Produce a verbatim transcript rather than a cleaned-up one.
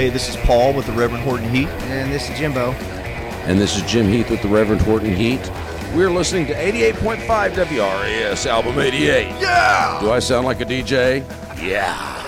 Hey, this is Paul with the Reverend Horton Heat. And this is Jimbo. And this is Jim Heath with the Reverend Horton Heat. We're listening to eighty-eight point five W R A S Album eighty-eight. Yeah! Do I sound like a D J? Yeah.